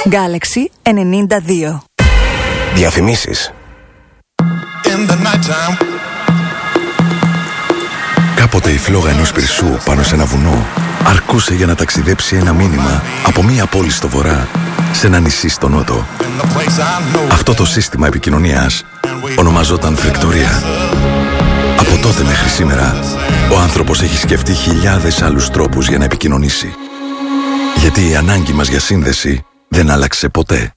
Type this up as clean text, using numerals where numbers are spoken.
Galaxy 92. Διαφημίσεις. Κάποτε η φλόγα ενός πυρσού πάνω σε ένα βουνό αρκούσε για να ταξιδέψει ένα μήνυμα από μία πόλη στο βορρά σε ένα νησί στο νότο. Αυτό το σύστημα επικοινωνίας ονομαζόταν φρεκτορία. Από τότε μέχρι σήμερα, ο άνθρωπος έχει σκεφτεί χιλιάδες άλλους τρόπους για να επικοινωνήσει. Γιατί η ανάγκη μας για σύνδεση δεν άλλαξε ποτέ.